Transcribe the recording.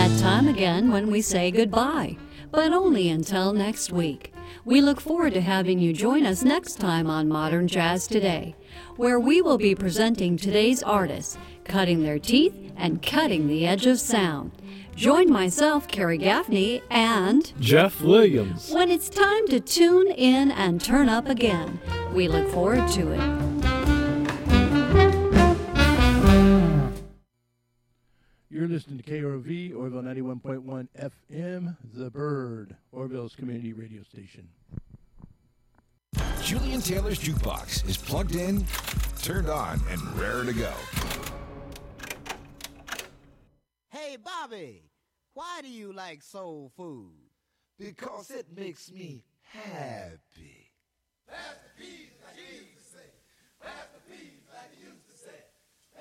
that time again when we say goodbye, but only until next week. We look forward to having you join us next time on Modern Jazz Today, where we will be presenting today's artists, cutting their teeth and cutting the edge of sound. Join myself, Carrie Gaffney, and Jeff Williams when it's time to tune in and turn up again. We look forward to it. You're listening to KROV, Orville 91.1 FM, The Bird, Orville's community radio station. Julian Taylor's Jukebox is plugged in, turned on, and raring to go. Hey, Bobby, why do you like soul food? Because it makes me happy. That's the piece, like Jesus say. That's the